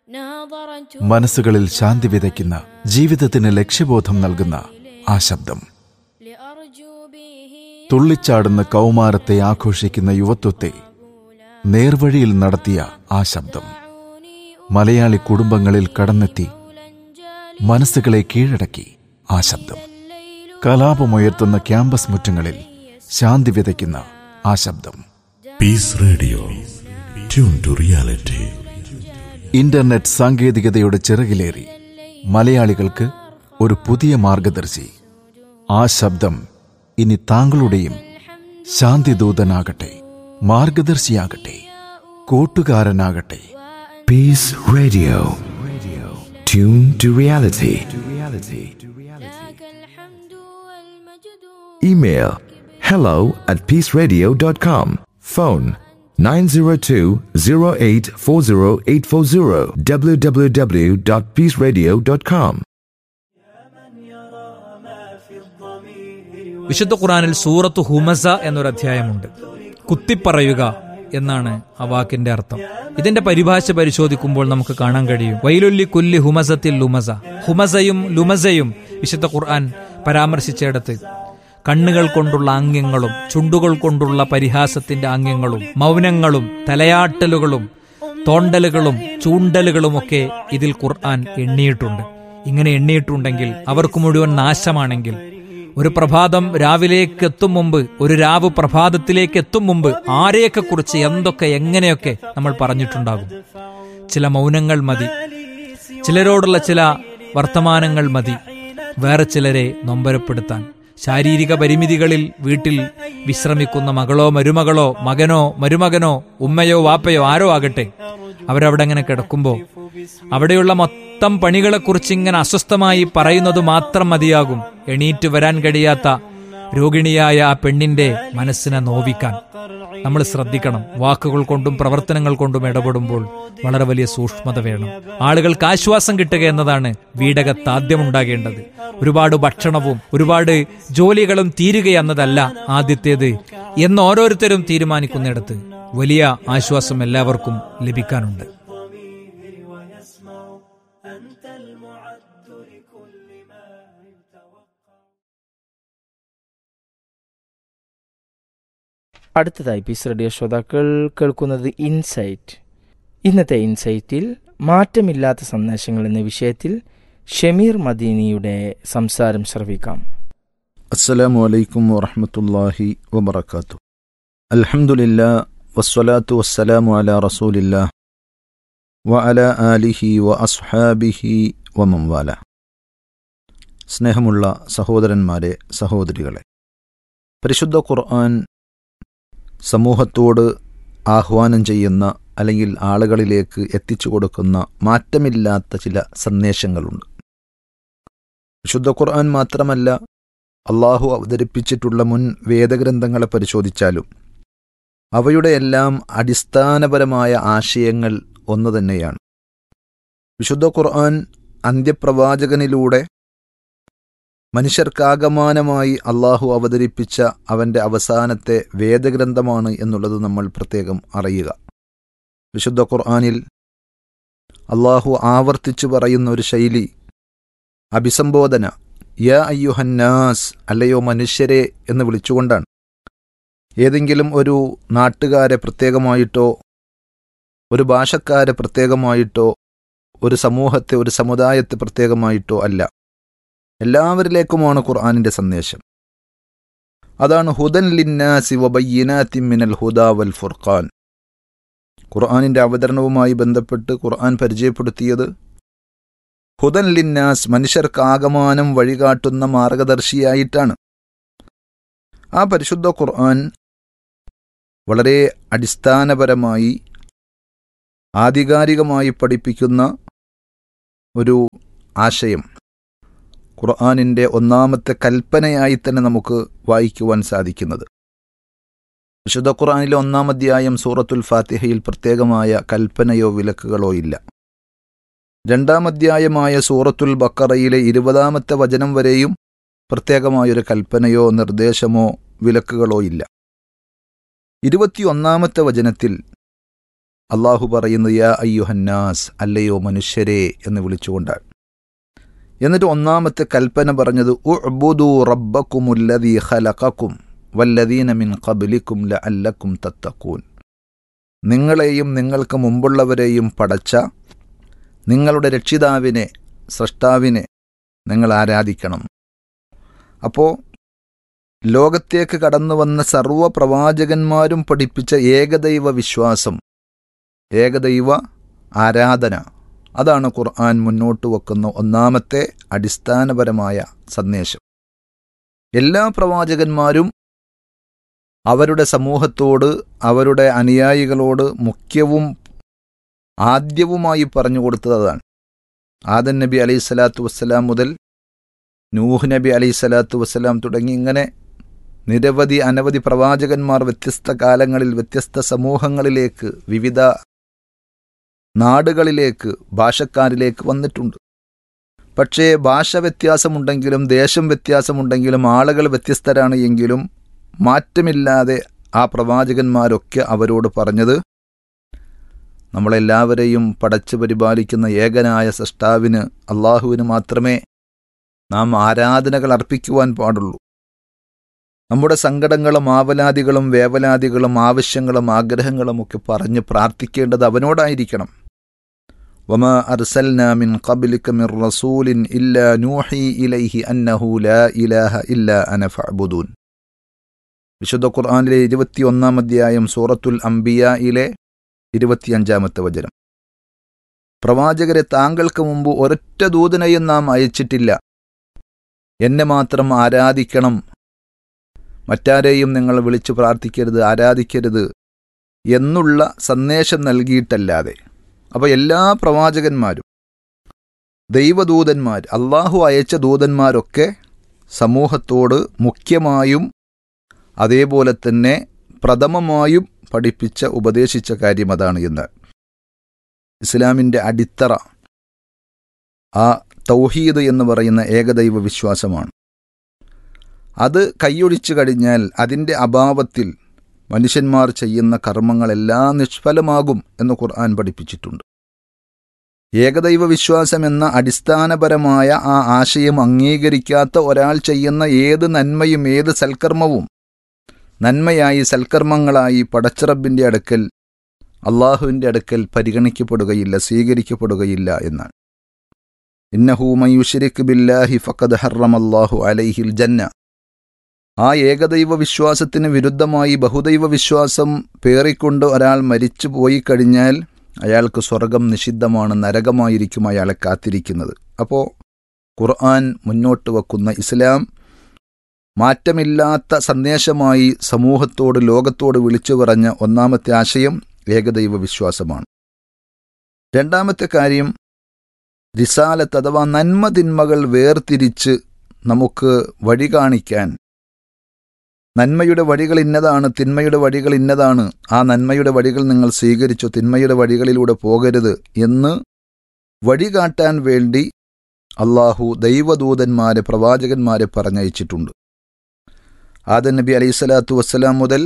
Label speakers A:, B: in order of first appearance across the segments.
A: മനസ്സുകളിൽ ശാന്തി വിതയ്ക്കുന്ന, ജീവിതത്തിന് ലക്ഷ്യബോധം നൽകുന്ന ആ ശബ്ദം. തുള്ളിച്ചാടുന്ന കൗമാരത്തെ ആഘോഷിക്കുന്ന യുവത്വത്തെ നേർവഴിയിൽ നടത്തിയ ആ ശബ്ദം. മലയാളി കുടുംബങ്ങളിൽ കടന്നെത്തി മനസ്സുകളെ കീഴടക്കി ആ ശബ്ദം. കലാപമുയർത്തുന്ന ക്യാമ്പസ് മുറ്റങ്ങളിൽ ശാന്തി വിതയ്ക്കുന്ന ആ ശബ്ദം.
B: Piece radio, tune to reality.
A: Internet സാങ്കേതികതയുടെ ചിറകിലേറി മലയാളികൾക്ക് ഒരു പുതിയ മാർഗദർശി. ആ ശബ്ദം ഇനി താങ്കളുടെയും ശാന്തിദൂതനാകട്ടെ, മാർഗദർശിയാകട്ടെ, കൂട്ടുകാരനാകട്ടെ.
C: Piece radio, tune to reality. Email hello@peaceradio.com. Phone 902-0840-840. www.peaceradio.com.
D: വിശുദ്ധ ഖുർആനിൽ സൂറത്തു ഹുമസ എന്നൊരു അധ്യായമുണ്ട്. കുത്തിപ്പറയുക എന്നാണ് ആ വാക്കിന്റെ അർത്ഥം. ഇതിന്റെ പരിഭാഷ പരിശോധിക്കുമ്പോൾ നമുക്ക് കാണാൻ കഴിയും, വൈലുല്ലി കുല്ലി ഹുമസത്തിൽ ലുമസ. ഹുമസയും ലുമസയും വിശുദ്ധ ഖുർആൻ പരാമർശിച്ചിടത്ത് കണ്ണുകൾ കൊണ്ടുള്ള ആംഗ്യങ്ങളും ചുണ്ടുകൾ കൊണ്ടുള്ള പരിഹാസത്തിന്റെ ആംഗ്യങ്ങളും മൗനങ്ങളും തലയാട്ടലുകളും തോണ്ടലുകളും ചൂണ്ടലുകളുമൊക്കെ ഇതിൽ ഖുർആൻ എണ്ണിയിട്ടുണ്ട്. ഇങ്ങനെ എണ്ണിയിട്ടുണ്ടെങ്കിൽ അവർക്ക് മുഴുവൻ നാശമാണെങ്കിൽ, ഒരു പ്രഭാതം രാവിലേക്ക് എത്തും മുമ്പ്, ഒരു രാവ് പ്രഭാതത്തിലേക്ക് എത്തും മുമ്പ് ആരെയൊക്കെ കുറിച്ച് എന്തൊക്കെ എങ്ങനെയൊക്കെ നമ്മൾ പറഞ്ഞിട്ടുണ്ടാകും. ചില മൗനങ്ങൾ മതി, ചിലരോടുള്ള ചില വർത്തമാനങ്ങൾ മതി വേറെ ചിലരെ നൊമ്പരപ്പെടുത്താൻ. ശാരീരിക പരിമിതികളിൽ വീട്ടിൽ വിശ്രമിക്കുന്ന മകളോ മരുമകളോ മകനോ മരുമകനോ ഉമ്മയോ വാപ്പയോ ആരോ ആകട്ടെ, അവരവിടെ അങ്ങനെ കിടക്കുമ്പോൾ അവിടെയുള്ള മൊത്തം പണികളെക്കുറിച്ച് ഇങ്ങനെ അസ്വസ്ഥമായി പറയുന്നത് മാത്രം മതിയാകും എണീറ്റ് വരാൻ കഴിയാത്ത രോഗിണിയായ ആ പെണ്ണിന്റെ മനസ്സിനെ നോവിക്കാൻ. നമ്മൾ ശ്രദ്ധിക്കണം. വാക്കുകൾ കൊണ്ടും പ്രവർത്തനങ്ങൾ കൊണ്ടും ഇടപെടുമ്പോൾ വളരെ വലിയ സൂക്ഷ്മത വേണം. ആളുകൾക്ക് ആശ്വാസം കിട്ടുക എന്നതാണ് വീടകത്ത് ആദ്യം ഉണ്ടാകേണ്ടത്. ഒരുപാട് ഭക്ഷണവും ഒരുപാട് ജോലികളും തീരുക എന്നതല്ല ആദ്യത്തേത് എന്ന് ഓരോരുത്തരും തീരുമാനിക്കുന്നിടത്ത് വലിയ ആശ്വാസം എല്ലാവർക്കും ലഭിക്കാനുണ്ട്.
E: അടുത്തതായി പീസ് റേഡിയോ ശ്രോതാക്കൾ കേൾക്കുന്നത് ഇൻസൈറ്റ്. ഇന്നത്തെ ഇൻസൈറ്റിൽ മാറ്റമില്ലാത്ത സന്ദേശങ്ങൾ എന്ന വിഷയത്തിൽ ഷമീർ മദീനിയുടെ സംസാരം ശ്രവിക്കാം.
F: അസ്സലാമു അലൈക്കും വറഹ്മത്തുള്ളാഹി വബറകാതുഹു. അൽഹംദുലില്ലാഹ് വസ്സലാത്തു വസ്സലാമു അലാ റസൂലില്ലാഹ് വഅലാ ആലിഹി വഅസ്ഹാബിഹി വമൻ വാലാ. സ്നേഹമുള്ള സഹോദരന്മാരെ, സഹോദരികളെ, പരിശുദ്ധ ഖുർആൻ സമൂഹത്തോട് ആഹ്വാനം ചെയ്യുന്ന അല്ലെങ്കിൽ ആളുകളിലേക്ക് എത്തിച്ചു കൊടുക്കുന്ന മാറ്റമില്ലാത്ത ചില സന്ദേശങ്ങളുണ്ട്. വിശുദ്ധ ഖുർആൻ മാത്രമല്ല, അള്ളാഹു അവതരിപ്പിച്ചിട്ടുള്ള മുൻ വേദഗ്രന്ഥങ്ങളെ പരിശോധിച്ചാലും അവയുടെ എല്ലാം അടിസ്ഥാനപരമായ ആശയങ്ങൾ ഒന്നു തന്നെയാണ്. വിശുദ്ധ ഖുർആൻ അന്ത്യപ്രവാചകനിലൂടെ മനുഷ്യർക്കാകമാനമായി അള്ളാഹു അവതരിപ്പിച്ച അവൻ്റെ അവസാനത്തെ വേദഗ്രന്ഥമാണ് എന്നുള്ളത് നമ്മൾ പ്രത്യേകം അറിയുക. വിശുദ്ധ ഖുർആനിൽ അള്ളാഹു ആവർത്തിച്ചു പറയുന്ന ഒരു ശൈലി, അഭിസംബോധന, യാ അയ്യുഹന്നാസ്, അല്ലയോ മനുഷ്യരെ എന്ന് വിളിച്ചുകൊണ്ടാണ്. ഏതെങ്കിലും ഒരു നാട്ടുകാരെ പ്രത്യേകമായിട്ടോ ഒരു ഭാഷക്കാരെ പ്രത്യേകമായിട്ടോ ഒരു സമൂഹത്തെ ഒരു സമുദായത്തെ പ്രത്യേകമായിട്ടോ അല്ല, എല്ലാവരിലേക്കുമാണ് ഖുർആനിൻ്റെ സന്ദേശം. അതാണ് ഹുദൻ ലിന്നാസി വബയ്യിനാത്തിൻ മിനൽ ഹുദാ വൽ ഫുർഖാൻ. ഖുർആനിൻ്റെ അവതരണവുമായി ബന്ധപ്പെട്ട് ഖുർആൻ പരിചയപ്പെടുത്തിയത് ഹുദൻ ലിന്നാസ്, മനുഷ്യർക്കാകമാനം വഴികാട്ടുന്ന മാർഗദർശിയായിട്ടാണ്. ആ പരിശുദ്ധ ഖുർആൻ വളരെ അടിസ്ഥാനപരമായി ആധികാരികമായി പഠിപ്പിക്കുന്ന ഒരു ആശയം ഖുർആനിൻ്റെ ഒന്നാമത്തെ കൽപ്പനയായി തന്നെ നമുക്ക് വായിക്കുവാൻ സാധിക്കുന്നത്. വിശുദ്ധ ഖുർആനിലെ ഒന്നാം അധ്യായം സൂറത്തുൽ ഫാത്തിഹയിൽ പ്രത്യേകമായ കൽപ്പനയോ വിലക്കുകളോ ഇല്ല. രണ്ടാം അധ്യായമായ സൂറത്തുൽ ബഖറയിലെ 20-ാമത്തെ വചനം വരെയും പ്രത്യേകമായൊരു കൽപ്പനയോ നിർദ്ദേശമോ വിലക്കുകളോ ഇല്ല. 21-ാമത്തെ വചനത്തിൽ അള്ളാഹു പറയുന്നത് യാ അയ്യുഹന്നാസ്, അല്ലയോ മനുഷ്യരെ എന്ന് വിളിച്ചുകൊണ്ടാണ്. എന്നിട്ട് ഒന്നാമത്തെ കൽപ്പന പറഞ്ഞത് ഉഅ്ബുദൂ റബ്ബക്കുമുല്ലദീ ഖലഖക്കും വല്ലദീന മിൻ ഖബ്ലിക്കും ലഅല്ലക്കും തത്തഖൂൻ. നിങ്ങളെയും നിങ്ങൾക്ക് മുമ്പുള്ളവരെയും പടച്ച നിങ്ങളുടെ രക്ഷിതാവിനെ, സ്രഷ്ടാവിനെ നിങ്ങൾ ആരാധിക്കണം. അപ്പോൾ ലോകത്തേക്ക് കടന്നു വന്ന സർവ്വ പ്രവാചകന്മാരും പഠിപ്പിച്ച ഏകദൈവ വിശ്വാസം, ഏകദൈവ ആരാധന, അതാണ് ഖുർആൻ മുന്നോട്ട് വെക്കുന്ന ഒന്നാമത്തെ അടിസ്ഥാനപരമായ സന്ദേശം. എല്ലാ പ്രവാചകന്മാരും അവരുടെ സമൂഹത്തോട്, അവരുടെ അനുയായികളോട് മുഖ്യവും ആദ്യവുമായി പറഞ്ഞു കൊടുത്തത് അതാണ്. ആദം നബി അലൈഹി സ്വലാത്തു വസ്സലാം മുതൽ നൂഹ് നബി അലൈഹി സ്വലാത്തു വസ്സലാം തുടങ്ങി ഇങ്ങനെ നിരവധി അനവധി പ്രവാചകന്മാർ വ്യത്യസ്ത കാലങ്ങളിൽ വ്യത്യസ്ത സമൂഹങ്ങളിലേക്ക്, വിവിധ നാടുകളിലേക്ക്, ഭാഷക്കാരിലേക്ക് വന്നിട്ടുണ്ട്. പക്ഷേ ഭാഷ വ്യത്യാസമുണ്ടെങ്കിലും ദേശം വ്യത്യാസമുണ്ടെങ്കിലും ആളുകൾ വ്യത്യസ്തരാണ് എങ്കിലും മാറ്റമില്ലാതെ ആ പ്രവാചകന്മാരൊക്കെ അവരോട് പറഞ്ഞത് നമ്മളെല്ലാവരെയും പടച്ചു പരിപാലിക്കുന്ന ഏകനായ സൃഷ്ടാവിന്, അള്ളാഹുവിന് മാത്രമേ നാം ആരാധനകൾ അർപ്പിക്കുവാൻ പാടുള്ളൂ. നമ്മുടെ സങ്കടങ്ങളും ആവലാദികളും വേവലാദികളും ആവശ്യങ്ങളും ആഗ്രഹങ്ങളും ഒക്കെ പറഞ്ഞ് പ്രാർത്ഥിക്കേണ്ടത് അവനോടായിരിക്കണം. വമാ അർസൽനാ മിൻ ഖബ്ലിക മിർ റസൂലിൻ ഇല്ലാ നൂഹി ഇലൈഹി അന്നഹു ലാ ഇലാഹ ഇല്ലാ അന ഫഅ്ബുദൂൻ. വിശുദ്ധ ഖുർആനിലെ 21-ാം അധ്യായം സൂറത്തുൽ അംബിയായിലെ 25-ാമത്തെ വചനം. പ്രവാചകരെ, താങ്കൾക്ക് മുമ്പ് ഒരൊറ്റ ദൂതനെയും നാം അയച്ചിട്ടില്ല, എന്നെ മാത്രം ആരാധിക്കണം, മറ്റാരെയും നിങ്ങൾ വിളിച്ചു പ്രാർത്ഥിക്കരുത്, ആരാധിക്കരുത് എന്നുള്ള സന്ദേശം നൽകിയിട്ടല്ലാതെ. അപ്പോൾ എല്ലാ പ്രവാചകന്മാരും, ദൈവദൂതന്മാർ, അള്ളാഹു അയച്ച ദൂതന്മാരൊക്കെ സമൂഹത്തോട് മുഖ്യമായും അതേപോലെ തന്നെ പ്രഥമമായും പഠിപ്പിച്ച, ഉപദേശിച്ച കാര്യം അതാണ് എന്ന്. ഇസ്ലാമിൻ്റെ അടിത്തറ ആ തൗഹീദ് എന്ന് പറയുന്ന ഏകദൈവ വിശ്വാസമാണ്. അത് കൈയൊഴിച്ചു കഴിഞ്ഞാൽ അതിൻ്റെ അഭാവത്തിൽ മനുഷ്യന്മാർ ചെയ്യുന്ന കർമ്മങ്ങളെല്ലാം നിഷ്ഫലമാകും എന്ന് ഖുർആൻ പഠിപ്പിച്ചിട്ടുണ്ട്. ഏകദൈവ വിശ്വാസം എന്ന അടിസ്ഥാനപരമായ ആ ആശയം അംഗീകരിക്കാത്ത ഒരാൾ ചെയ്യുന്ന ഏത് നന്മയും ഏത് സൽക്കർമ്മവും നന്മയായി, സൽക്കർമ്മങ്ങളായി പടച്ചറബിൻ്റെ അടുക്കൽ, അള്ളാഹുവിൻ്റെ അടുക്കൽ പരിഗണിക്കപ്പെടുകയില്ല, സ്വീകരിക്കപ്പെടുകയില്ല എന്നാണ്. ഇന്നഹു മൻ യുശ്രിക് ബില്ലാഹി ഫഖദ് ഹറമല്ലാഹു അലൈഹിൽ ജന്ന. ആ ഏകദൈവ വിശ്വാസത്തിന് വിരുദ്ധമായി ബഹുദൈവ വിശ്വാസം പേറിക്കൊണ്ട് ഒരാൾ മരിച്ചു പോയി കഴിഞ്ഞാൽ അയാൾക്ക് സ്വർഗം നിഷിദ്ധമാണ്, നരകമായിരിക്കും അയാളെ കാത്തിരിക്കുന്നത്. അപ്പോൾ ഖുർആൻ മുന്നോട്ട് വെക്കുന്ന ഇസ്ലാം മാറ്റമില്ലാത്ത സന്ദേശമായി സമൂഹത്തോട്, ലോകത്തോട് വിളിച്ചു പറഞ്ഞ ഒന്നാമത്തെ ആശയം ഏകദൈവ വിശ്വാസമാണ്. രണ്ടാമത്തെ കാര്യം റിസാലത്ത് അഥവാ നന്മ തിന്മകൾ വേർതിരിച്ച് നമുക്ക് വഴി കാണിക്കാൻ, നന്മയുടെ വഴികൾ ഇന്നതാണ്, തിന്മയുടെ വഴികൾ ഇന്നതാണ്, ആ നന്മയുടെ വഴികൾ നിങ്ങൾ സ്വീകരിച്ചോ, തിന്മയുടെ വഴികളിലൂടെ പോകരുത് എന്ന് വഴി കാട്ടാൻ വേണ്ടി അള്ളാഹു ദൈവദൂതന്മാരെ, പ്രവാചകന്മാരെ പറഞ്ഞയച്ചിട്ടുണ്ട്. ആദം നബി അലൈഹി സ്വലാത്തു വസ്സലാം മുതൽ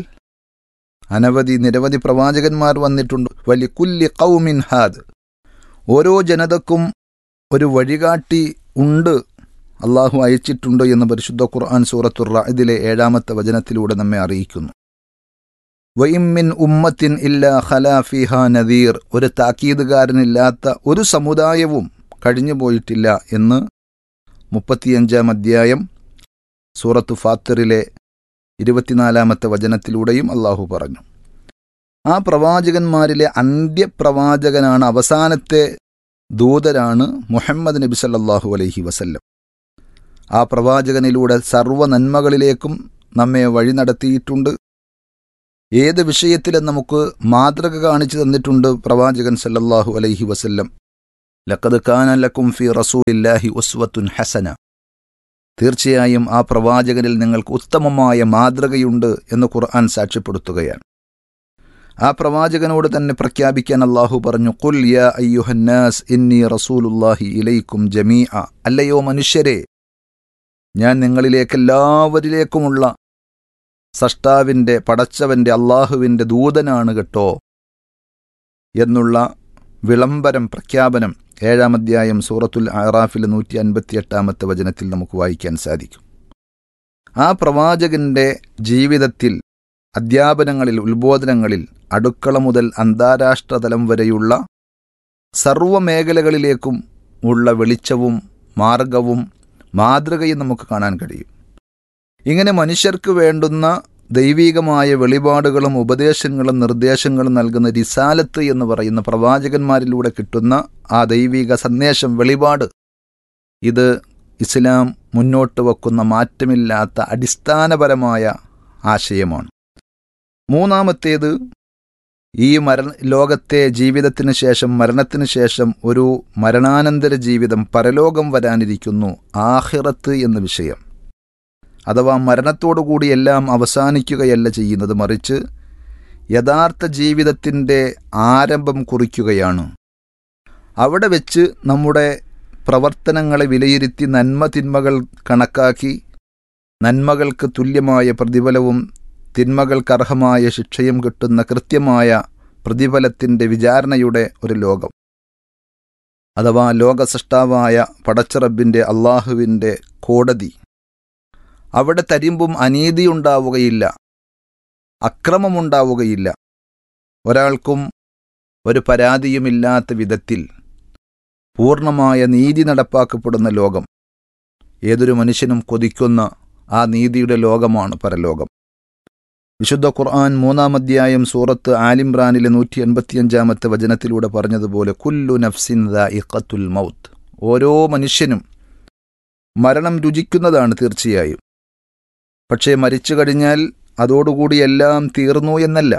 F: നിരവധി പ്രവാചകന്മാർ വന്നിട്ടുണ്ട്. വലികുല്ലി ഖൗമിൻ ഹാദ്, ഓരോ ജനതക്കും ഒരു വഴികാട്ടി ഉണ്ട്, അള്ളാഹു അയച്ചിട്ടുണ്ട് എന്ന് പരിശുദ്ധ ഖുർആൻ സൂറത്തുർ റഅദിലെ 7-ാമത്തെ വചനത്തിലൂടെ നമ്മെ അറിയിക്കുന്നു. വഇം മിൻ ഉമ്മത്തിൻ ഇല്ലാ ഖലാ ഫീഹാ നദീർ, ഒരു താക്കീതുകാരനില്ലാത്ത ഒരു സമുദായവും കഴിഞ്ഞു പോയിട്ടില്ല എന്ന് 35-ാം അധ്യായം സൂറത്തു ഫാത്തിറിലെ 24-ാമത്തെ വചനത്തിലൂടെയും അള്ളാഹു പറഞ്ഞു. ആ പ്രവാചകന്മാരിലെ അന്ത്യപ്രവാചകനാണ്, അവസാനത്തെ ദൂതരാണ് മുഹമ്മദ് നബി സല്ലല്ലാഹു അലൈഹി വസല്ലം. ആ പ്രവാചകനിലൂടെ സർവ്വ നന്മകളിലേക്കും നമ്മെ വഴി നടത്തിയിട്ടുണ്ട്. ഏത് വിഷയത്തിലും നമുക്ക് മാതൃക കാണിച്ചു തന്നിട്ടുണ്ട് പ്രവാചകൻ സല്ലല്ലാഹു അലൈഹി വസല്ലം. ലഖദ് കാന ലക്കും ഫീ റസൂലില്ലാഹി ഉസ്വത്തുൻ ഹസന, തീർച്ചയായും ആ പ്രവാചകനിൽ നിങ്ങൾക്ക് ഉത്തമമായ മാതൃകയുണ്ട് എന്ന് ഖുർആൻ സാക്ഷ്യപ്പെടുത്തുകയാണ്. ആ പ്രവാചകനോട് തന്നെ പ്രഖ്യാപിക്കാൻ അള്ളാഹു പറഞ്ഞു, ഖുൽ യാ അയ്യുഹന്നാസ് ഇന്നി റസൂലുല്ലാഹി ഇലൈക്കും ജമീഅ, അല്ലയോ മനുഷ്യരെ, ഞാൻ നിങ്ങളിലേക്കെല്ലാവരിലേക്കുമുള്ള സൃഷ്ടാവിൻ്റെ, പടച്ചവൻ്റെ, അള്ളാഹുവിൻ്റെ ദൂതനാണ് കേട്ടോ എന്നുള്ള വിളംബരം പ്രഖ്യാപനം 7-ാം അധ്യായം സൂറത്തുൽ അറാഫിൽ 158-ാമത്തെ വചനത്തിൽ നമുക്ക് വായിക്കാൻ സാധിക്കും. ആ പ്രവാചകന്റെ ജീവിതത്തിൽ, അധ്യാപനങ്ങളിൽ, ഉത്ബോധനങ്ങളിൽ അടുക്കള മുതൽ അന്താരാഷ്ട്ര തലം വരെയുള്ള സർവ്വമേഖലകളിലേക്കും ഉള്ള വെളിച്ചവും മാർഗവും മാതൃകയും നമുക്ക് കാണാൻ കഴിയും. ഇങ്ങനെ മനുഷ്യർക്ക് വേണ്ടുന്ന ദൈവീകമായ വെളിപാടുകളും ഉപദേശങ്ങളും നിർദ്ദേശങ്ങളും നൽകുന്ന റിസാലത്ത് എന്ന് പറയുന്ന പ്രവാചകന്മാരിലൂടെ കിട്ടുന്ന ആ ദൈവിക സന്ദേശം, വെളിപാട്, ഇത് ഇസ്ലാം മുന്നോട്ട് വെക്കുന്ന മാറ്റമില്ലാത്ത അടിസ്ഥാനപരമായ ആശയമാണ്. മൂന്നാമത്തേത്, ഈ ലോകത്തെ ജീവിതത്തിന് ശേഷം, മരണത്തിന് ശേഷം ഒരു മരണാനന്തര ജീവിതം, പരലോകം വരാനിരിക്കുന്നു, ആഖിറത്ത് എന്ന വിഷയം. അഥവാ മരണത്തോടുകൂടി എല്ലാം അവസാനിക്കുകയല്ല ചെയ്യുന്നത്, മറിച്ച് യഥാർത്ഥ ജീവിതത്തിൻ്റെ ആരംഭം കുറിക്കുകയാണ്. അവിടെ വെച്ച് നമ്മുടെ പ്രവർത്തനങ്ങളെ വിലയിരുത്തി നന്മ തിന്മകൾ കണക്കാക്കി നന്മകൾക്ക് തുല്യമായ പ്രതിഫലവും തിന്മകൾക്കർഹമായ ശിക്ഷയും കിട്ടുന്ന കൃത്യമായ പ്രതിഫലത്തിൻ്റെ വിചാരണയുടെ ഒരു ലോകം, അഥവാ ലോകസൃഷ്ടാവായ പടച്ചറബിൻ്റെ അള്ളാഹുവിൻ്റെ കോടതി. അവിടെ തരിമ്പും അനീതിയുണ്ടാവുകയില്ല, അക്രമമുണ്ടാവുകയില്ല, ഒരാൾക്കും ഒരു പരാതിയുമില്ലാത്ത വിധത്തിൽ പൂർണ്ണമായ നീതി നടപ്പാക്കപ്പെടുന്ന ലോകം. ഏതൊരു മനുഷ്യനും കൊതിക്കുന്ന ആ നീതിയുടെ ലോകമാണ് പരലോകം. വിശുദ്ധ ഖുർആൻ 3-ാം അധ്യായം സൂറത്ത് ആലിംറാനിലെ 185-ാമത്തെ വചനത്തിലൂടെ പറഞ്ഞതുപോലെ, കുല്ലു നഫ്സിൻ ദാഇഖത്തുൽ മൗത്ത്, ഓരോ മനുഷ്യനും മരണം രുചിക്കുന്നതാണ് തീർച്ചയായും. പക്ഷേ മരിച്ചു കഴിഞ്ഞാൽ അതോടുകൂടി എല്ലാം തീർന്നു എന്നല്ല.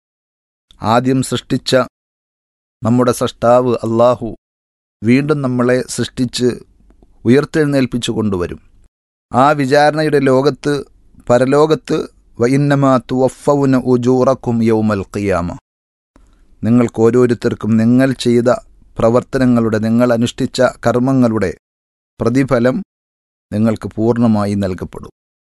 F: ആദ്യം സൃഷ്ടിച്ച നമ്മുടെ സൃഷ്ടാവ് അള്ളാഹു വീണ്ടും നമ്മളെ സൃഷ്ടിച്ച് ഉയർത്തെഴുന്നേൽപ്പിച്ചു കൊണ്ടുവരും. ആ വിചാരണയുടെ ലോകത്ത്, പരലോകത്ത്, വഇന്നമാ തുവഫൗന ഉജൂറക്കും യൗമൽ ഖിയാമ, നിങ്ങൾക്ക് ഓരോരുത്തർക്കും നിങ്ങൾ ചെയ്ത പ്രവർത്തനങ്ങളുടെ, നിങ്ങൾ അനുഷ്ഠിച്ച കർമ്മങ്ങളുടെ പ്രതിഫലം നിങ്ങൾക്ക് പൂർണ്ണമായി നൽകപ്പെടും.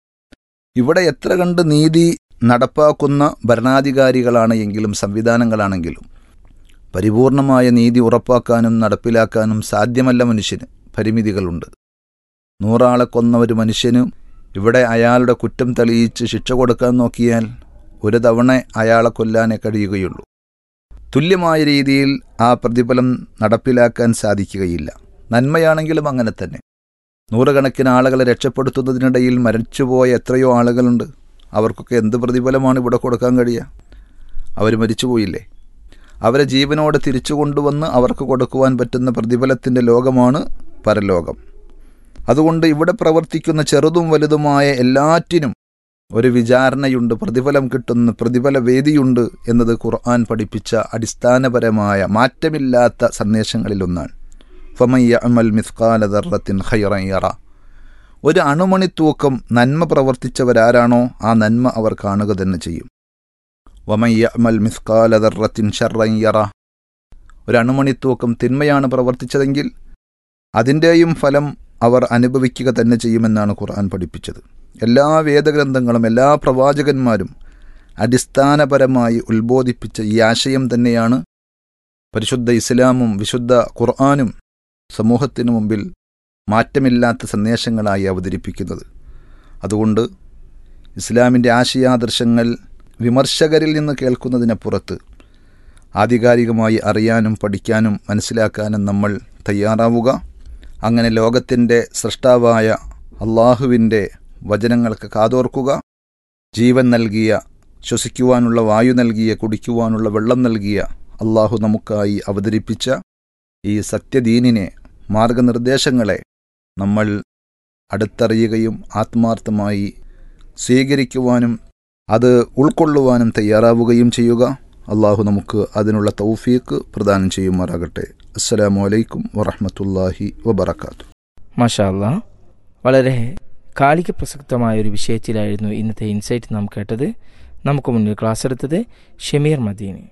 F: ഇവിടെ എത്ര കണ്ട് നീതി നടപ്പാക്കുന്ന ഭരണാധികാരികളാണ് എങ്കിലും സംവിധാനങ്ങളാണെങ്കിലും പരിപൂർണമായ നീതി ഉറപ്പാക്കാനും നടപ്പിലാക്കാനും സാധ്യമല്ല. മനുഷ്യന് പരിമിതികളുണ്ട്. 100 ആളെ കൊന്ന ഒരു മനുഷ്യന് ഇവിടെ അയാളുടെ കുറ്റം തെളിയിച്ച് ശിക്ഷ കൊടുക്കാൻ നോക്കിയാൽ ഒരു തവണ അയാളെ കൊല്ലാനേ കഴിയുകയുള്ളൂ. തുല്യമായ രീതിയിൽ ആ പ്രതിഫലം നടപ്പിലാക്കാൻ സാധിക്കുകയില്ല. നന്മയാണെങ്കിലും അങ്ങനെ തന്നെ. 100 കണക്കിന് ആളുകളെ രക്ഷപ്പെടുത്തുന്നതിനിടയിൽ മരിച്ചുപോയ എത്രയോ ആളുകളുണ്ട്. അവർക്കൊക്കെ എന്ത് പ്രതിഫലമാണ് ഇവിടെ കൊടുക്കാൻ കഴിയുക? അവർ മരിച്ചുപോയില്ലേ? അവരെ ജീവനോടെ തിരിച്ചു കൊണ്ടുവന്ന് അവർക്ക് കൊടുക്കുവാൻ പറ്റുന്ന പ്രതിഫലത്തിൻ്റെ ലോകമാണ് പരലോകം. അതുകൊണ്ട് ഇവിടെ പ്രവർത്തിക്കുന്ന ചെറുതും വലുതുമായ എല്ലാറ്റിനും ഒരു വിചാരണയുണ്ട്, പ്രതിഫലം കിട്ടുന്ന പ്രതിഫലവേദിയുണ്ട് എന്നത് ഖുർആൻ പഠിപ്പിച്ച അടിസ്ഥാനപരമായ മാറ്റമില്ലാത്ത സന്ദേശങ്ങളിലൊന്നാണ്. ഫമൻ യഅമൽ മിസ്ഖാല ദർറത്തിൻ ഖൈറൻ യറ, ഒരു അണുമണിത്തൂക്കം നന്മ പ്രവർത്തിച്ചവരാരാണോ ആ നന്മ അവർ കാണുക തന്നെ ചെയ്യും. വമൻ യഅമൽ മിസ്ഖാല ദർറത്തിൻ ശർറൻ യറ, ഒരു അണുമണിത്തൂക്കം തിന്മയാണ് പ്രവർത്തിച്ചതെങ്കിൽ അതിൻ്റെയും ഫലം അവർ അനുഭവിക്കുക തന്നെ ചെയ്യുമെന്നാണ് ഖുർആൻ പഠിപ്പിച്ചത്. എല്ലാ വേദഗ്രന്ഥങ്ങളും എല്ലാ പ്രവാചകന്മാരും അടിസ്ഥാനപരമായി ഉത്ബോധിപ്പിച്ച ഈ ആശയം തന്നെയാണ് പരിശുദ്ധ ഇസ്ലാമും വിശുദ്ധ ഖുർആനും സമൂഹത്തിനു മുമ്പിൽ മാറ്റമില്ലാത്ത സന്ദേശങ്ങളായി അവതരിപ്പിക്കുന്നത്. അതുകൊണ്ട് ഇസ്ലാമിൻ്റെ ആശയാദർശങ്ങൾ വിമർശകരിൽ നിന്ന് കേൾക്കുന്നതിനപ്പുറത്ത് ആധികാരികമായി അറിയാനും പഠിക്കാനും മനസ്സിലാക്കാനും നമ്മൾ തയ്യാറാവുക. അങ്ങനെ ലോകത്തിൻ്റെ സൃഷ്ടാവായ അള്ളാഹുവിൻ്റെ വചനങ്ങൾക്ക് കാതോർക്കുക. ജീവൻ നൽകിയ, ശ്വസിക്കുവാനുള്ള വായു നൽകിയ, കുടിക്കുവാനുള്ള വെള്ളം നൽകിയ അള്ളാഹു നമുക്കായി അവതരിപ്പിച്ച ഈ സത്യദീനിനെ, മാർഗനിർദ്ദേശങ്ങളെ നമ്മൾ അടുത്തറിയുകയും ആത്മാർത്ഥമായി സ്വീകരിക്കുവാനും അത് ഉൾക്കൊള്ളുവാനും തയ്യാറാവുകയും ചെയ്യുക. അള്ളാഹു നമുക്ക് അതിനുള്ള തൗഫീഖ് പ്രദാനം ചെയ്യുമാറാകട്ടെ. അസ്സലാമു അലൈക്കും വറഹ്മത്തുള്ളാഹി വബറകാതുഹു.
E: മാഷാ അല്ലാ, വളരെ കാലിക പ്രസക്തമായ ഒരു വിഷയത്തിലായിരുന്നു ഇന്നത്തെ ഇൻസൈറ്റ് നാം കേട്ടത്. നമുക്ക് മുന്നിൽ ക്ലാസ് എടുത്തത് ഷമീർ മദീനി.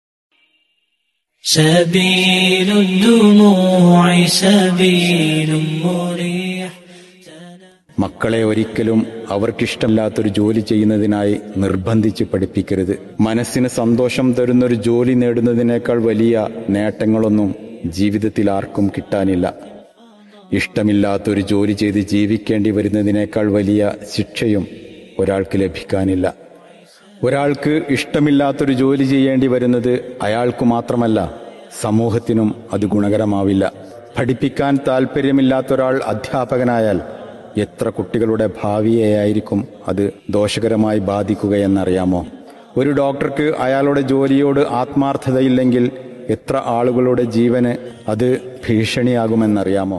G: سبيل الدموع سبيل مريح. മക്കളെ ഒരിക്കലും അവർക്കിഷ്ടമില്ലാത്തൊരു ജോലി ചെയ്യുന്നതിനായി നിർബന്ധിച്ച് പഠിപ്പിക്കരുത്. മനസ്സിന് സന്തോഷം തരുന്നൊരു ജോലി നേടുന്നതിനേക്കാൾ വലിയ നേട്ടങ്ങളൊന്നും ജീവിതത്തിൽ ആർക്കും കിട്ടാനില്ല. ഇഷ്ടമില്ലാത്തൊരു ജോലി ചെയ്ത് ജീവിക്കേണ്ടി വരുന്നതിനേക്കാൾ വലിയ ശിക്ഷയും ഒരാൾക്ക് ലഭിക്കാനില്ല. ഒരാൾക്ക് ഇഷ്ടമില്ലാത്തൊരു ജോലി ചെയ്യേണ്ടി വരുന്നത് അയാൾക്ക് മാത്രമല്ല, സമൂഹത്തിനും അത് ഗുണകരമാവില്ല. പഠിപ്പിക്കാൻ താല്പര്യമില്ലാത്തൊരാൾ അധ്യാപകനായാൽ എത്ര കുട്ടികളുടെ ഭാവിയെയായിരിക്കും അത് ദോഷകരമായി ബാധിക്കുകയെന്നറിയാമോ? ഒരു ഡോക്ടർക്ക് അയാളുടെ ജോലിയോട് ആത്മാർത്ഥതയില്ലെങ്കിൽ എത്ര ആളുകളുടെ ജീവന് അത് ഭീഷണിയാകുമെന്നറിയാമോ?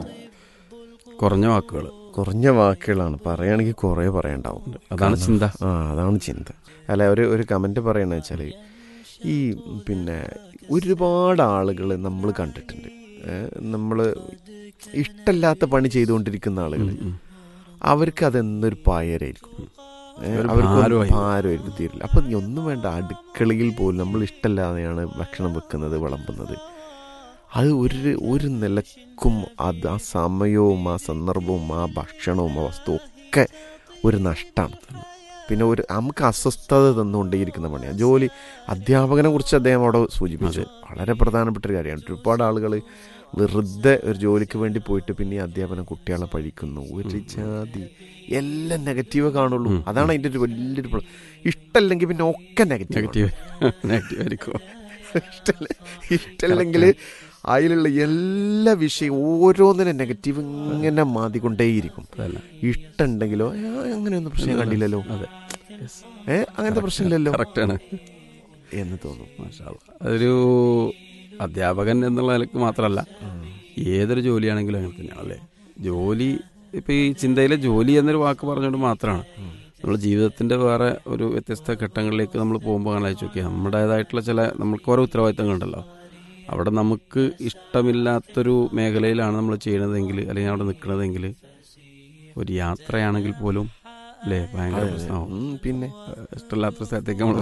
H: കുറഞ്ഞ വാക്കുകളാണ്, പറയുകയാണെങ്കിൽ കുറേ പറയണ്ടാവും.
I: അതാണ് ചിന്ത.
H: അതാണ് ചിന്ത. അല്ല, ഒരു കമൻറ്റ് പറയണമെന്ന് വെച്ചാൽ ഈ ഒരുപാട് ആളുകൾ നമ്മൾ കണ്ടിട്ടുണ്ട്. നമ്മൾ ഇഷ്ടമില്ലാത്ത പണി ചെയ്തുകൊണ്ടിരിക്കുന്ന ആളുകൾ, അവർക്ക് അതെന്നൊരു പായരായിരിക്കും, അവർക്ക് ഭാരമായിരിക്കും, തീരില്ല. അപ്പം ഒന്നും വേണ്ട, അടുക്കളയിൽ പോലും നമ്മൾ ഇഷ്ടമില്ലാതെയാണ് ഭക്ഷണം വെക്കുന്നത്, വിളമ്പുന്നത്. അത് ഒരു നിലക്കും അത് ആ സമയവും ആ സന്ദർഭവും ആ ഭക്ഷണവും ആ വസ്തുവും ഒക്കെ ഒരു നഷ്ടമാണ്. പിന്നെ നമുക്ക് അസ്വസ്ഥത തന്നുകൊണ്ടേയിരിക്കുന്ന പണിയാണ് ജോലി. അധ്യാപകനെ കുറിച്ച് അദ്ദേഹം അവിടെ സൂചിപ്പിച്ചു, വളരെ പ്രധാനപ്പെട്ട ഒരു കാര്യമാണ്. ഒരുപാട് ആളുകൾ വെറുതെ ഒരു ജോലിക്ക് വേണ്ടി പോയിട്ട് പിന്നെ അധ്യാപനം കുട്ടികളെ പഴിക്കുന്നു, ഒരു ജാതി എല്ലാം നെഗറ്റീവ് കാണുള്ളൂ. അതാണ് അതിൻ്റെ ഒരു വലിയൊരു ഇഷ്ടമല്ലെങ്കിൽ പിന്നെ ഒക്കെ നെഗറ്റീവ്
I: ആയിരിക്കും.
H: ഇഷ്ടമല്ലെങ്കിൽ അതിലുള്ള എല്ലാ വിഷയം ഓരോന്നിനും നെഗറ്റീവ് ഇങ്ങനെ മാതിക്കൊണ്ടേയിരിക്കും. ഇഷ്ടമുണ്ടെങ്കിലോ അങ്ങനെയൊന്നും പ്രശ്നം കണ്ടില്ലല്ലോ, അങ്ങനത്തെ പ്രശ്നമില്ലല്ലോ എന്ന് തോന്നും.
I: അതൊരു അധ്യാപകൻ എന്നുള്ള നിലക്ക് മാത്രമല്ല, ഏതൊരു ജോലിയാണെങ്കിലും അങ്ങനെ തന്നെയാണ് അല്ലേ. ജോലി ഇപ്പം ഈ ചിന്തയിലെ ജോലി എന്നൊരു വാക്ക് പറഞ്ഞുകൊണ്ട് മാത്രമാണ് നമ്മൾ ജീവിതത്തിൻ്റെ വേറെ ഒരു വ്യത്യസ്ത ഘട്ടങ്ങളിലേക്ക് നമ്മൾ പോകുമ്പോൾ അങ്ങനെ അയച്ചു നോക്കിയാൽ നമ്മുടേതായിട്ടുള്ള നമുക്ക് ഓരോ ഉത്തരവാദിത്തങ്ങളുണ്ടല്ലോ. അവിടെ നമുക്ക് ഇഷ്ടമില്ലാത്തൊരു മേഖലയിലാണ് നമ്മൾ ചെയ്യണതെങ്കിൽ, അല്ലെങ്കിൽ അവിടെ നിൽക്കണതെങ്കിൽ, ഒരു യാത്രയാണെങ്കിൽ പോലും അല്ലേ ഭയങ്കര പ്രശ്നമാവും. പിന്നെ ഇഷ്ടമില്ലാത്ത സ്ഥലത്തേക്ക് നമ്മൾ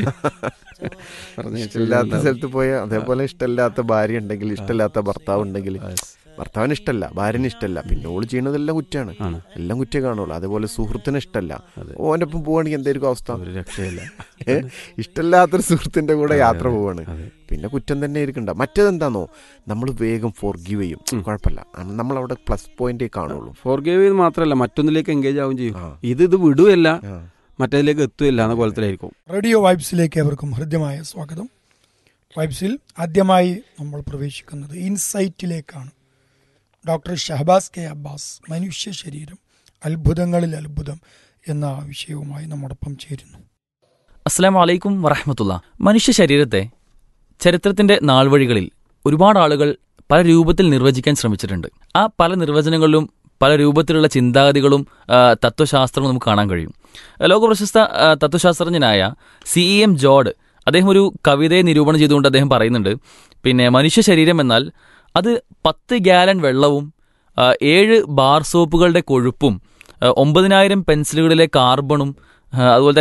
H: ഇഷ്ടമില്ലാത്ത സ്ഥലത്ത് പോയാൽ, അതേപോലെ ഇഷ്ടമില്ലാത്ത ഭാര്യ ഉണ്ടെങ്കിൽ, ഇഷ്ടമില്ലാത്ത ഭർത്താവ് ഉണ്ടെങ്കിൽ, ഭർത്താവിന് ഇഷ്ടമല്ല, ഭാര്യന് ഇഷ്ടമല്ല, പിന്നെ ഓള് ചെയ്യണതെല്ലാം കുറ്റാണ്, എല്ലാം കുറ്റേ കാണുള്ളൂ. അതേപോലെ സുഹൃത്തിന് ഇഷ്ടമല്ല, ഓൻ്റെ ഒപ്പം പോവുകയാണെങ്കിൽ എന്തായിരിക്കും അവസ്ഥ?
I: ഒരു രക്ഷയില്ല.
H: ഇഷ്ടമില്ലാത്തൊരു സുഹൃത്തിൻ്റെ കൂടെ യാത്ര പോവാണ്, പിന്നെ കുറ്റം തന്നെ ആയിരിക്കണ്ട. മറ്റേതെന്താണോ, നമ്മൾ വേഗം ഫോർഗീവ് ചെയ്യും, കുഴപ്പമില്ല, നമ്മളവിടെ പ്ലസ് പോയിന്റേ കാണുള്ളൂ.
I: ഫോർഗീവ് ചെയ്ത് മാത്രമല്ല, മറ്റൊന്നിലേക്ക് എൻഗേജ് ആവുകയും ചെയ്യും. ഇത് വിടുകയല്ല, മറ്റേതിലേക്ക് എത്തുകയില്ല എന്ന കോലത്തിലായിരിക്കും.
J: റേഡിയോ വൈബ്സിലേക്ക് ഏവർക്കും ഹൃദ്യമായ സ്വാഗതം. വൈബ്സിൽ ആദ്യമായി നമ്മൾ പ്രവേശിക്കുന്നത് ഇൻസൈറ്റിലേക്കാണ്. ഡോക്ടർ ഷഹബാസ് കെ അബ്ബാസ് മനുഷ്യ ശരീരം അത്ഭുതങ്ങളിൽ അത്ഭുതം എന്ന വിഷയവുമായി നമ്മോടൊപ്പം ചേരുന്നു.
K: അസ്സലാമു അലൈക്കും വറഹ്മത്തുള്ളാഹി. മനുഷ്യ ശരീരത്തെ ചരിത്രത്തിന്റെ നാൾവഴികളിൽ ഒരുപാട് ആളുകൾ പല രൂപത്തിൽ നിർവചിക്കാൻ ശ്രമിച്ചിട്ടുണ്ട്. ആ പല നിർവചനങ്ങളിലും പല രൂപത്തിലുള്ള ചിന്താഗതികളും തത്വശാസ്ത്രവും നമുക്ക് കാണാൻ കഴിയും. ലോകപ്രശസ്ത തത്വശാസ്ത്രജ്ഞനായ CEM ജോർഡ് അദ്ദേഹം ഒരു കവിതയെ നിരൂപണം ചെയ്തുകൊണ്ട് അദ്ദേഹം പറയുന്നുണ്ട്, മനുഷ്യ ശരീരം എന്നാൽ അത് 10 ഗാലൻ വെള്ളവും 7 ബാർ സോപ്പുകളുടെ കൊഴുപ്പും 9000 പെൻസിലുകളിലെ കാർബണും അതുപോലത്തെ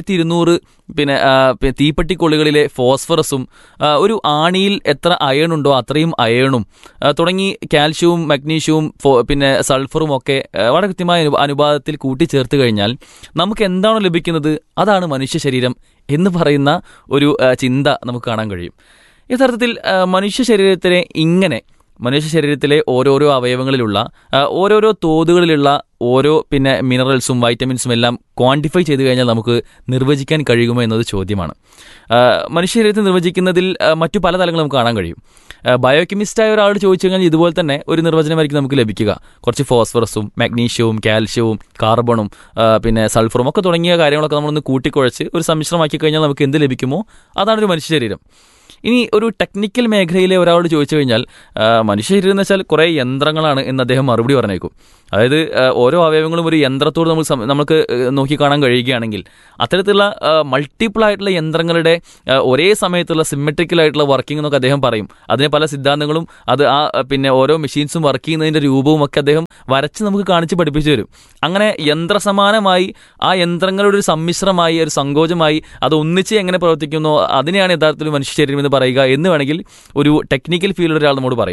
K: 2200 തീപ്പെട്ടിക്കൊള്ളികളിലെ ഫോസ്ഫറസും ഒരു ആണിയിൽ എത്ര അയൺ ഉണ്ടോ അത്രയും അയണും തുടങ്ങി കാൽഷ്യവും മഗ്നീഷ്യവും സൾഫറും ഒക്കെ വളരെ കൃത്യമായ അനുപാതത്തിൽ കൂട്ടിച്ചേർത്ത് കഴിഞ്ഞാൽ നമുക്ക് എന്താണോ ലഭിക്കുന്നത് അതാണ് മനുഷ്യ ശരീരം എന്ന് പറയുന്ന ഒരു ചിന്ത നമുക്ക് കാണാൻ കഴിയും. യഥാർത്ഥത്തിൽ മനുഷ്യ ശരീരത്തിലെ മനുഷ്യ ശരീരത്തിലെ ഓരോരോ അവയവങ്ങളിലുള്ള ഓരോരോ തോതുകളിലുള്ള ഓരോ മിനറൽസും വൈറ്റമിൻസും എല്ലാം ക്വാണ്ടിഫൈ ചെയ്ത് കഴിഞ്ഞാൽ നമുക്ക് നിർവചിക്കാൻ കഴിയുമോ എന്നത് ചോദ്യമാണ്. മനുഷ്യ ശരീരത്തെ നിർവചിക്കുന്നതിൽ മറ്റു പല തലങ്ങൾ നമുക്ക് കാണാൻ കഴിയും. ബയോകെമിസ്റ്റായ ഒരാൾ ചോദിച്ചു കഴിഞ്ഞാൽ ഇതുപോലെ തന്നെ ഒരു നിർവചനമായിരിക്കും നമുക്ക് ലഭിക്കുക. കുറച്ച് ഫോസ്ഫറസും മഗ്നീഷ്യവും കാൽഷ്യവും കാർബണും സൾഫറും ഒക്കെ തുടങ്ങിയ കാര്യങ്ങളൊക്കെ നമ്മളൊന്ന് കൂട്ടിക്കുഴച്ച് ഒരു സമ്മിശ്രമാക്കി കഴിഞ്ഞാൽ നമുക്ക് എന്ത് ലഭിക്കുമോ അതാണ് ഒരു മനുഷ്യ ശരീരം. ഇനി ഒരു ടെക്നിക്കൽ മേഖലയിലെ ഒരാളോട് ചോദിച്ചു കഴിഞ്ഞാൽ മനുഷ്യ ശരീരം എന്ന് വെച്ചാൽ കുറേ യന്ത്രങ്ങളാണ് എന്ന് അദ്ദേഹം മറുപടി പറഞ്ഞേക്കും. അതായത് ഓരോ അവയവങ്ങളും ഒരു യന്ത്രത്തോട് നമുക്ക് നോക്കിക്കാണാൻ കഴിയുകയാണെങ്കിൽ അത്തരത്തിലുള്ള മൾട്ടിപ്പിൾ ആയിട്ടുള്ള യന്ത്രങ്ങളുടെ ഒരേ സമയത്തുള്ള സിമെട്രിക്കൽ ആയിട്ടുള്ള വർക്കിംഗ് എന്നൊക്കെ അദ്ദേഹം പറയും. അതിന് പല സിദ്ധാന്തങ്ങളും അത് ഓരോ മെഷീൻസും വർക്ക് ചെയ്യുന്നതിൻ്റെ രൂപവും ഒക്കെ അദ്ദേഹം വരച്ച് നമുക്ക് കാണിച്ച് പഠിപ്പിച്ചു തരും. അങ്ങനെ യന്ത്രസമാനമായി ആ യന്ത്രങ്ങളുടെ ഒരു സമ്മിശ്രമായി ഒരു സങ്കോചമായി അത് ഒന്നിച്ച് എങ്ങനെ പ്രവർത്തിക്കുന്നോ അതിനെയാണ് യഥാർത്ഥത്തിൽ മനുഷ്യ ശരീരം എന്ന് പറയുക എന്ന് വേണമെങ്കിൽ ഒരു ടെക്നിക്കൽ ഫീൽഡിൽ ഒരാൾ നമ്മോട് പറയും.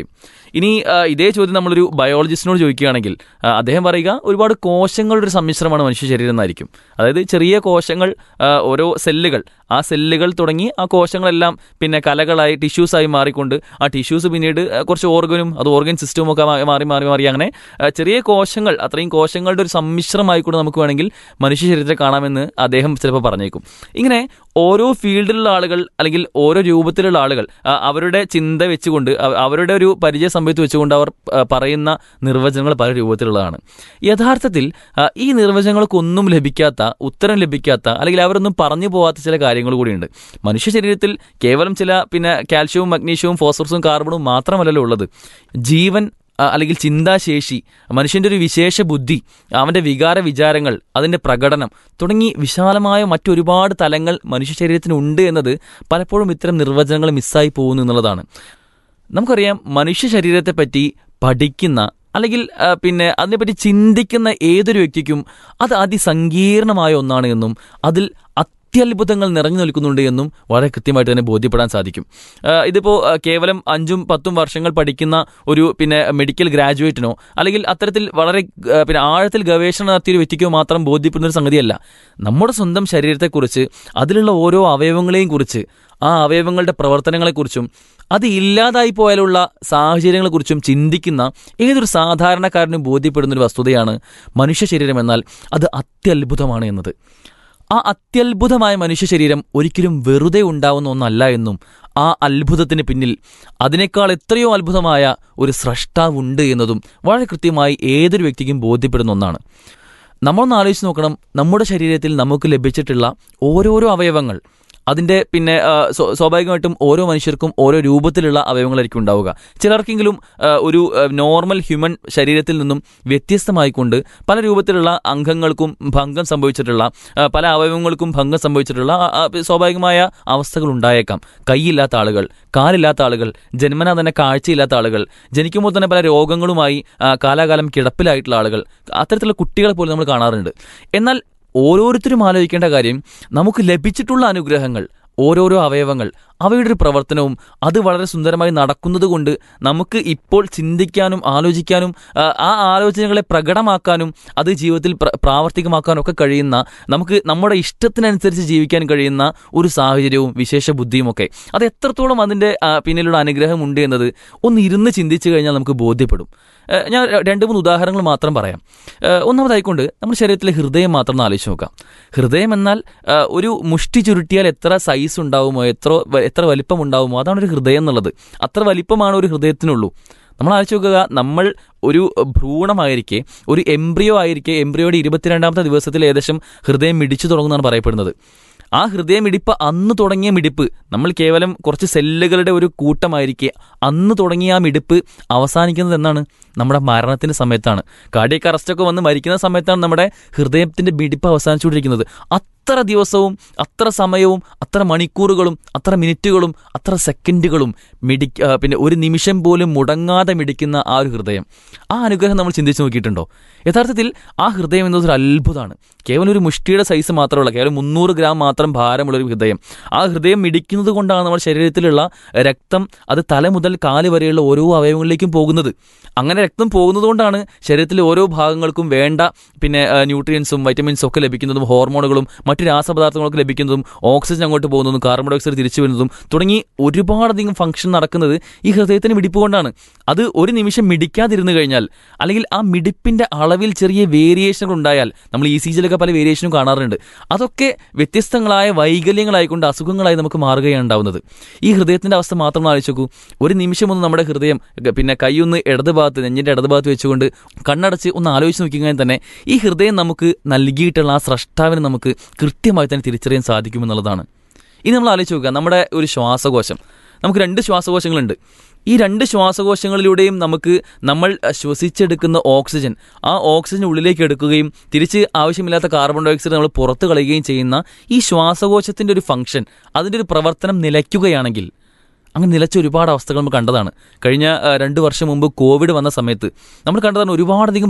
K: ഇനി ഇതേ ചോദ്യം നമ്മളൊരു ബയോളജിസ്റ്റിനോട് ചോദിക്കുകയാണെങ്കിൽ അദ്ദേഹം പറയുക ഒരുപാട് കോശങ്ങളുടെ ഒരു സമ്മിശ്രമാണ് മനുഷ്യ ശരീരം എന്നായിരിക്കും. അതായത് ചെറിയ കോശങ്ങൾ, ഓരോ സെല്ലുകൾ, ആ സെല്ലുകൾ തുടങ്ങി ആ കോശങ്ങളെല്ലാം പിന്നെ കലകളായി ടിഷ്യൂസായി മാറിക്കൊണ്ട് ആ ടിഷ്യൂസ് പിന്നീട് കുറച്ച് ഓർഗനും അത് ഓർഗൻ സിസ്റ്റവും ഒക്കെ മാറി മാറി മാറി അങ്ങനെ ചെറിയ കോശങ്ങൾ, അത്രയും കോശങ്ങളുടെ ഒരു സമ്മിശ്രമായിക്കൊണ്ട് നമുക്ക് വേണമെങ്കിൽ മനുഷ്യ ശരീരത്തെ കാണാമെന്ന് അദ്ദേഹം ചിലപ്പോൾ പറഞ്ഞേക്കും. ഇങ്ങനെ ഓരോ ഫീൽഡിലുള്ള ആളുകൾ അല്ലെങ്കിൽ ഓരോ രൂപത്തിലുള്ള ആളുകൾ അവരുടെ ചിന്ത വെച്ചുകൊണ്ട് അവരുടെ ഒരു പരിചയ സമ്പത്ത് വെച്ചുകൊണ്ട് അവർ പറയുന്ന നിർവചനങ്ങൾ പല രൂപത്തിലുള്ളതാണ്. യഥാർത്ഥത്തിൽ ഈ നിർവചനങ്ങൾക്കൊന്നും ലഭിക്കാത്ത, ഉത്തരം ലഭിക്കാത്ത, അല്ലെങ്കിൽ അവരൊന്നും പറഞ്ഞു പോകാത്ത ചില കാര്യങ്ങൾ കൂടിയുണ്ട്. മനുഷ്യ ശരീരത്തിൽ കേവലം ചില പിന്നെ കാൽഷ്യവും മഗ്നീഷ്യവും ഫോസ്ഫറസും കാർബണും മാത്രമല്ലല്ലോ ഉള്ളത്. ജീവൻ അല്ലെങ്കിൽ ചിന്താശേഷി, മനുഷ്യൻ്റെ ഒരു വിശേഷ ബുദ്ധി, അവൻ്റെ വികാര വിചാരങ്ങൾ, അതിൻ്റെ പ്രകടനം തുടങ്ങി വിശാലമായ മറ്റൊരുപാട് തലങ്ങൾ മനുഷ്യ ശരീരത്തിനുണ്ട് എന്നത് പലപ്പോഴും ഇത്തരം നിർവചനങ്ങൾ മിസ്സായി പോകുന്നു എന്നുള്ളതാണ്. നമുക്കറിയാം, മനുഷ്യ ശരീരത്തെപ്പറ്റി പഠിക്കുന്ന അല്ലെങ്കിൽ പിന്നെ അതിനെപ്പറ്റി ചിന്തിക്കുന്ന ഏതൊരു വ്യക്തിക്കും അത് അതിസങ്കീർണമായ ഒന്നാണ് എന്നും അതിൽ അത്യത്ഭുതങ്ങൾ നിറഞ്ഞു നിൽക്കുന്നുണ്ട് എന്നും വളരെ കൃത്യമായിട്ട് തന്നെ ബോധ്യപ്പെടാൻ സാധിക്കും. ഇതിപ്പോൾ കേവലം 5-10 വർഷങ്ങൾ പഠിക്കുന്ന ഒരു പിന്നെ മെഡിക്കൽ ഗ്രാജുവേറ്റിനോ അല്ലെങ്കിൽ അത്തരത്തിൽ വളരെ പിന്നെ ആഴത്തിൽ ഗവേഷണം നടത്തിയൊരു വ്യക്തിക്കോ മാത്രം ബോധ്യപ്പെടുന്ന ഒരു സംഗതിയല്ല. നമ്മുടെ സ്വന്തം ശരീരത്തെക്കുറിച്ച്, അതിലുള്ള ഓരോ അവയവങ്ങളെയും കുറിച്ച്, ആ അവയവങ്ങളുടെ പ്രവർത്തനങ്ങളെക്കുറിച്ചും അത് ഇല്ലാതായി പോയാലുള്ള സാഹചര്യങ്ങളെക്കുറിച്ചും ചിന്തിക്കുന്ന ഏതൊരു സാധാരണക്കാരനും ബോധ്യപ്പെടുന്നൊരു വസ്തുതയാണ് മനുഷ്യ ശരീരം എന്നാൽ അത് അത്യത്ഭുതമാണ് എന്നത്. ആ അത്യത്ഭുതമായ മനുഷ്യ ശരീരം ഒരിക്കലും വെറുതെ ഉണ്ടാവുന്ന ഒന്നല്ല എന്നും ആ അത്ഭുതത്തിന് പിന്നിൽ അതിനേക്കാൾ എത്രയോ അത്ഭുതമായ ഒരു സ്രഷ്ടാവുണ്ട് എന്നതും വളരെ കൃത്യമായി ഏതൊരു വ്യക്തിക്കും ബോധ്യപ്പെടുന്ന ഒന്നാണ്. നമ്മളൊന്ന് ആലോചിച്ച് നോക്കണം, നമ്മുടെ ശരീരത്തിൽ നമുക്ക് ലഭിച്ചിട്ടുള്ള ഓരോരോ അവയവങ്ങൾ, അതിൻ്റെ പിന്നെ സ്വാഭാവികമായിട്ടും ഓരോ മനുഷ്യർക്കും ഓരോ രൂപത്തിലുള്ള അവയവങ്ങളായിരിക്കും ഉണ്ടാവുക. ചിലർക്കെങ്കിലും ഒരു നോർമൽ ഹ്യൂമൻ ശരീരത്തിൽ നിന്നും വ്യത്യസ്തമായിക്കൊണ്ട് പല രൂപത്തിലുള്ള അംഗങ്ങൾക്കും ഭംഗം സംഭവിച്ചിട്ടുള്ള, പല അവയവങ്ങൾക്കും ഭംഗം സംഭവിച്ചിട്ടുള്ള സ്വാഭാവികമായ അവസ്ഥകൾ ഉണ്ടായേക്കാം. കൈയില്ലാത്ത ആളുകൾ, കാലില്ലാത്ത ആളുകൾ, ജന്മനാ തന്നെ കാഴ്ചയില്ലാത്ത ആളുകൾ, ജനിക്കുമ്പോൾ തന്നെ പല രോഗങ്ങളുമായി കാലാകാലം കിടപ്പിലായിട്ടുള്ള ആളുകൾ, അത്തരത്തിലുള്ള കുട്ടികളെ പോലും നമ്മൾ കാണാറുണ്ട്. എന്നാൽ ഓരോരുത്തരും ആലോചിക്കേണ്ട കാര്യം, നമുക്ക് ലഭിച്ചിട്ടുള്ള അനുഗ്രഹങ്ങൾ, ഓരോരോ അവയവങ്ങൾ, അവയുടെ ഒരു പ്രവർത്തനവും അത് വളരെ സുന്ദരമായി നടക്കുന്നത് കൊണ്ട് നമുക്ക് ഇപ്പോൾ ചിന്തിക്കാനും ആലോചിക്കാനും ആ ആലോചനകളെ പ്രകടമാക്കാനും അത് ജീവിതത്തിൽ പ്രാവർത്തികമാക്കാനും ഒക്കെ കഴിയുന്ന, നമുക്ക് നമ്മുടെ ഇഷ്ടത്തിനനുസരിച്ച് ജീവിക്കാൻ കഴിയുന്ന ഒരു സാഹചര്യവും വിശേഷ ബുദ്ധിയുമൊക്കെ, അത് എത്രത്തോളം അതിൻ്റെ പിന്നിലുള്ള അനുഗ്രഹമുണ്ട് എന്നത് ഒന്ന് ഇരുന്ന് ചിന്തിച്ചു കഴിഞ്ഞാൽ നമുക്ക് ബോധ്യപ്പെടും. ഞാൻ 2-3 ഉദാഹരണങ്ങൾ മാത്രം പറയാം. ഒന്നാമതായിക്കൊണ്ട് നമ്മുടെ ശരീരത്തിലെ ഹൃദയം മാത്രം ഒന്ന് ആലോചിച്ച് നോക്കാം. ഹൃദയം എന്നാൽ ഒരു മുഷ്ടി ചുരുട്ടിയാൽ എത്ര സൈസ് ഉണ്ടാവുമോ, എത്ര വലിപ്പം ഉണ്ടാവുമോ, അതാണ് ഒരു ഹൃദയം എന്നുള്ളത്. അത്ര വലിപ്പമാണ് ഒരു ഹൃദയത്തിനുള്ളൂ. നമ്മൾ ആലോചിച്ച് നോക്കുക, നമ്മൾ ഒരു ഭ്രൂണമായിരിക്കെ, ഒരു എംബ്രിയോ ആയിരിക്കെ, എംബ്രിയോയുടെ 22ാമത്തെ ദിവസത്തിൽ ഏകദേശം ഹൃദയം മിടിച്ചു തുടങ്ങുന്നതാണ് പറയപ്പെടുന്നത്. ആ ഹൃദയമിടിപ്പ് അന്ന് തുടങ്ങിയ മിടിപ്പ്, നമ്മൾ കേവലം കുറച്ച് സെല്ലുകളുടെ ഒരു കൂട്ടമായിരിക്കെ അന്ന് തുടങ്ങിയ ആ മിടിപ്പ് അവസാനിക്കുന്നത് എന്നാണ്? നമ്മുടെ മരണത്തിൻ്റെ സമയത്താണ്. കാർഡിയക് അറസ്റ്റൊക്കെ വന്ന് മരിക്കുന്ന സമയത്താണ് നമ്മുടെ ഹൃദയത്തിൻ്റെ മിടിപ്പ് അവസാനിച്ചുകൊണ്ടിരിക്കുന്നത്. അത്ര ദിവസവും അത്ര സമയവും അത്ര മണിക്കൂറുകളും അത്ര മിനിറ്റുകളും അത്ര സെക്കൻഡുകളും പിന്നെ ഒരു നിമിഷം പോലും മുടങ്ങാതെ മിടിക്കുന്ന ആ ഒരു ഹൃദയം, ആ അനുഗ്രഹം നമ്മൾ ചിന്തിച്ച് നോക്കിയിട്ടുണ്ടോ? യഥാർത്ഥത്തിൽ ആ ഹൃദയം എന്നതൊരു അത്ഭുതമാണ്. കേവലം ഒരു മുഷ്ടിയുടെ സൈസ് മാത്രമുള്ള, കേവലം 300 ഗ്രാം മാത്രം ഭാരമുള്ളൊരു ഹൃദയം. ആ ഹൃദയം മിടിക്കുന്നത് കൊണ്ടാണ് നമ്മുടെ ശരീരത്തിലുള്ള രക്തം അത് തല മുതൽ കാല് വരെയുള്ള ഓരോ അവയവങ്ങളിലേക്കും പോകുന്നത്. അങ്ങനെ രക്തം പോകുന്നത് കൊണ്ടാണ് ശരീരത്തിലെ ഓരോ ഭാഗങ്ങൾക്കും വേണ്ട പിന്നെ ന്യൂട്രിയൻസും വൈറ്റമിൻസും ഒക്കെ ലഭിക്കുന്നതും ഹോർമോണുകളും മറ്റു രാസപദാർത്ഥങ്ങളൊക്കെ ലഭിക്കുന്നതും ഓക്സിജൻ അങ്ങോട്ട് പോകുന്നതും കാർബൺ ഡൈ ഓക്സൈഡ് തിരിച്ചു വരുന്നതും തുടങ്ങി ഒരുപാടധികം ഫംഗ്ഷൻ നടക്കുന്നത് ഈ ഹൃദയത്തിന് മിടിപ്പ് കൊണ്ടാണ്. അത് ഒരു നിമിഷം മിടിക്കാതിരുന്നു കഴിഞ്ഞാൽ, അല്ലെങ്കിൽ ആ മിടിപ്പിൻ്റെ അളവിൽ ചെറിയ വേരിയേഷനുകൾ ഉണ്ടായാൽ, നമ്മൾ ECGയിലൊക്കെ പല വേരിയേഷനും കാണാറുണ്ട്, അതൊക്കെ വ്യത്യസ്തങ്ങളായ വൈകല്യങ്ങളായിക്കൊണ്ട് അസുഖങ്ങളായി നമുക്ക് മാറുകയാണ് ഉണ്ടാവുന്നത്. ഈ ഹൃദയത്തിൻ്റെ അവസ്ഥ മാത്രം ആലോചിച്ച് നോക്കൂ. ഒരു നിമിഷം ഒന്ന് നമ്മുടെ ഹൃദയം പിന്നെ കൈയൊന്ന് ഇടത് ഭാഗത്ത്, നെഞ്ചിൻ്റെ ഇടത് ഭാഗത്ത് വെച്ചുകൊണ്ട് കണ്ണടച്ച് ഒന്ന് ആലോചിച്ച് നോക്കിക്കഴിഞ്ഞാൽ തന്നെ ഈ ഹൃദയം നമുക്ക് നൽകിയിട്ടുള്ള ആ സ്രഷ്ടാവിനെ നമുക്ക് കൃത്യമായി തന്നെ തിരിച്ചറിയാൻ സാധിക്കുമെന്നുള്ളതാണ്. ഇനി നമ്മൾ ആലോചിച്ച് നോക്കുക, നമ്മുടെ ഒരു ശ്വാസകോശം, നമുക്ക് 2 ശ്വാസകോശങ്ങളുണ്ട്. ഈ 2 ശ്വാസകോശങ്ങളിലൂടെയും നമ്മൾ ശ്വസിച്ചെടുക്കുന്ന ഓക്സിജൻ, ആ ഓക്സിജൻ ഉള്ളിലേക്ക് എടുക്കുകയും തിരിച്ച് ആവശ്യമില്ലാത്ത കാർബൺ ഡൈ ഓക്സൈഡ് നമ്മൾ പുറത്ത് കളയുകയും ചെയ്യുന്ന ഈ ശ്വാസകോശത്തിൻ്റെ ഒരു ഫംഗ്ഷൻ, അതിൻ്റെ ഒരു പ്രവർത്തനം നിലയ്ക്കുകയാണെങ്കിൽ, അങ്ങനെ നിലച്ച ഒരുപാട് അവസ്ഥകൾ നമ്മൾ കണ്ടതാണ്. കഴിഞ്ഞ 2 വർഷം മുമ്പ് കോവിഡ് വന്ന സമയത്ത് നമ്മൾ കണ്ടതാണ് ഒരുപാടധികം